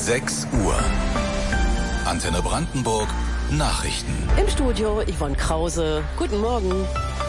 6 Uhr. Antenne Brandenburg, Nachrichten. Im Studio Yvonne Krause. Guten Morgen.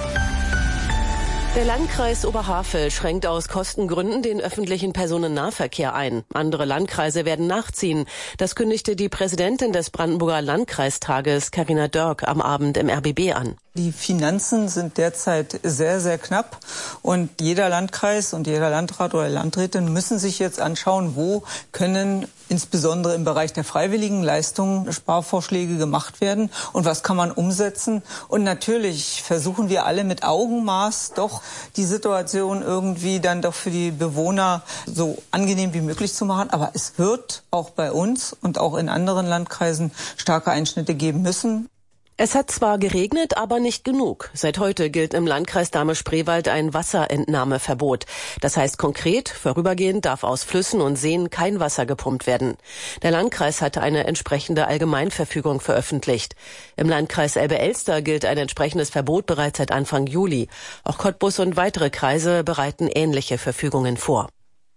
Der Landkreis Oberhavel schränkt aus Kostengründen den öffentlichen Personennahverkehr ein. Andere Landkreise werden nachziehen. Das kündigte die Präsidentin des Brandenburger Landkreistages, Carina Dörk, am Abend im RBB an. Die Finanzen sind derzeit sehr, sehr knapp und jeder Landkreis und jeder Landrat oder Landrätin müssen sich jetzt anschauen, wo können insbesondere im Bereich der freiwilligen Leistungen Sparvorschläge gemacht werden und was kann man umsetzen. Und natürlich versuchen wir alle mit Augenmaß doch die Situation irgendwie dann doch für die Bewohner so angenehm wie möglich zu machen. Aber es wird auch bei uns und auch in anderen Landkreisen starke Einschnitte geben müssen. Es hat zwar geregnet, aber nicht genug. Seit heute gilt im Landkreis Dahme-Spreewald ein Wasserentnahmeverbot. Das heißt konkret, vorübergehend darf aus Flüssen und Seen kein Wasser gepumpt werden. Der Landkreis hatte eine entsprechende Allgemeinverfügung veröffentlicht. Im Landkreis Elbe-Elster gilt ein entsprechendes Verbot bereits seit Anfang Juli. Auch Cottbus und weitere Kreise bereiten ähnliche Verfügungen vor.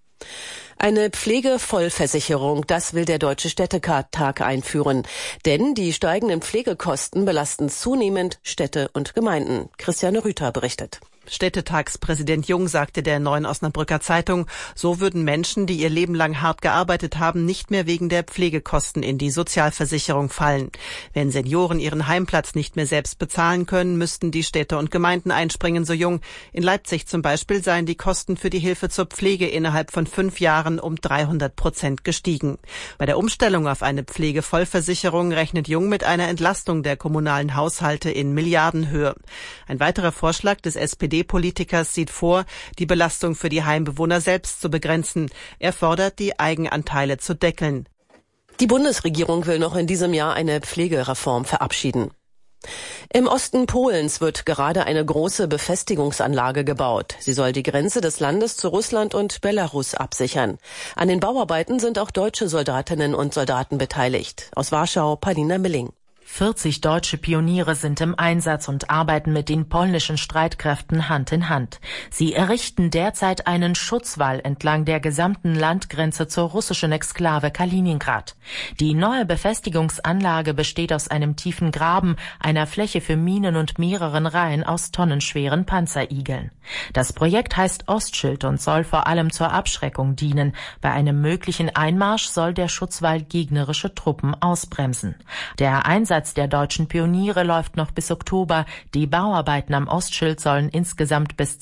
Eine Pflegevollversicherung, das will der Deutsche Städtetag einführen. Denn die steigenden Pflegekosten belasten zunehmend Städte und Gemeinden. Christiane Rüther berichtet. Städtetagspräsident Jung sagte der Neuen Osnabrücker Zeitung, so würden Menschen, die ihr Leben lang hart gearbeitet haben, nicht mehr wegen der Pflegekosten in die Sozialversicherung fallen. Wenn Senioren ihren Heimplatz nicht mehr selbst bezahlen können, müssten die Städte und Gemeinden einspringen, so Jung. In Leipzig zum Beispiel seien die Kosten für die Hilfe zur Pflege innerhalb von 5 Jahren um 300% gestiegen. Bei der Umstellung auf eine Pflegevollversicherung rechnet Jung mit einer Entlastung der kommunalen Haushalte in Milliardenhöhe. Ein weiterer Vorschlag des SPD-Politikers sieht vor, die Belastung für die Heimbewohner selbst zu begrenzen. Er fordert, die Eigenanteile zu deckeln. Die Bundesregierung will noch in diesem Jahr eine Pflegereform verabschieden. Im Osten Polens wird gerade eine große Befestigungsanlage gebaut. Sie soll die Grenze des Landes zu Russland und Belarus absichern. An den Bauarbeiten sind auch deutsche Soldatinnen und Soldaten beteiligt. Aus Warschau, Paulina Milling. 40 deutsche Pioniere sind im Einsatz und arbeiten mit den polnischen Streitkräften Hand in Hand. Sie errichten derzeit einen Schutzwall entlang der gesamten Landgrenze zur russischen Exklave Kaliningrad. Die neue Befestigungsanlage besteht aus einem tiefen Graben, einer Fläche für Minen und mehreren Reihen aus tonnenschweren Panzerigeln. Das Projekt heißt Ostschild und soll vor allem zur Abschreckung dienen. Bei einem möglichen Einmarsch soll der Schutzwall gegnerische Truppen ausbremsen. Der Einsatz der deutschen Pioniere läuft noch bis Oktober. Die Bauarbeiten am Ostschild sollen insgesamt bis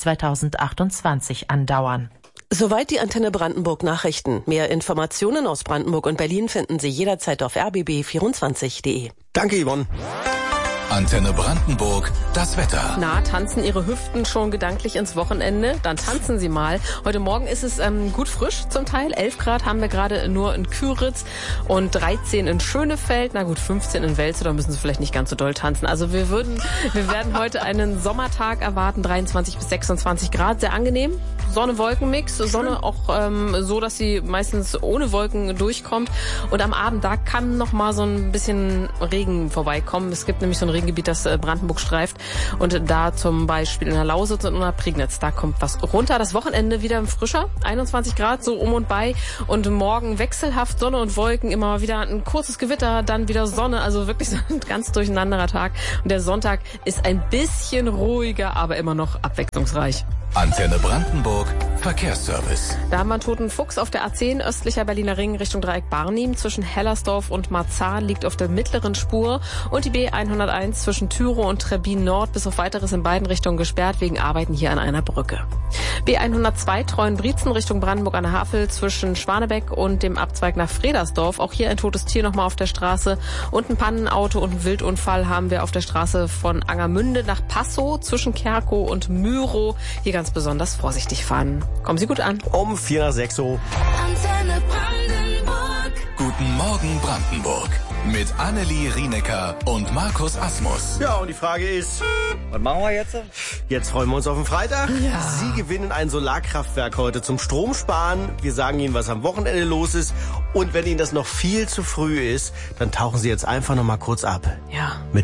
2028 andauern. Soweit die Antenne Brandenburg Nachrichten. Mehr Informationen aus Brandenburg und Berlin finden Sie jederzeit auf rbb24.de. Danke, Yvonne. Antenne Brandenburg, das Wetter. Na, tanzen Ihre Hüften schon gedanklich ins Wochenende? Dann tanzen Sie mal. Heute Morgen ist es gut frisch zum Teil. 11 Grad haben wir gerade nur in Küritz und 13 in Schönefeld. Na gut, 15 in Welzow, da müssen Sie vielleicht nicht ganz so doll tanzen. Also wir werden heute einen Sommertag erwarten, 23 bis 26 Grad, sehr angenehm. Sonne-Wolken-Mix, Sonne auch so, dass sie meistens ohne Wolken durchkommt. Und am Abend, da kann noch mal so ein bisschen Regen vorbeikommen. Es gibt nämlich so ein Regengebiet, das Brandenburg streift. Und da zum Beispiel in der Lausitz und in der Prignitz, da kommt was runter. Das Wochenende wieder frischer, 21 Grad, so um und bei. Und morgen wechselhaft Sonne und Wolken, immer mal wieder ein kurzes Gewitter, dann wieder Sonne. Also wirklich so ein ganz durcheinanderer Tag. Und der Sonntag ist ein bisschen ruhiger, aber immer noch abwechslungsreich. Antenne Brandenburg, Verkehrsservice. Da haben wir einen toten Fuchs auf der A10 östlicher Berliner Ring Richtung Dreieck Barnim. Zwischen Hellersdorf und Marzahn liegt auf der mittleren Spur. Und die B101 zwischen Tyrow und Trebbin Nord bis auf Weiteres in beiden Richtungen gesperrt wegen Arbeiten hier an einer Brücke. B102 Treuenbrietzen Richtung Brandenburg an der Havel zwischen Schwanebeck und dem Abzweig nach Fredersdorf. Auch hier ein totes Tier nochmal auf der Straße. Und ein Pannenauto und ein Wildunfall haben wir auf der Straße von Angermünde nach Passow zwischen Kerkow und Myrow. Hier ganz besonders vorsichtig fahren. Kommen Sie gut an. Um 4:06 Uhr. Antenne Brandenburg. Guten Morgen Brandenburg. Mit Annelie Rienecker und Markus Asmus. Ja, und die Frage ist, was machen wir jetzt? Jetzt freuen wir uns auf den Freitag. Ja. Sie gewinnen ein Solarkraftwerk heute zum Stromsparen. Wir sagen Ihnen, was am Wochenende los ist. Und wenn Ihnen das noch viel zu früh ist, dann tauchen Sie jetzt einfach noch mal kurz ab. Ja. Mit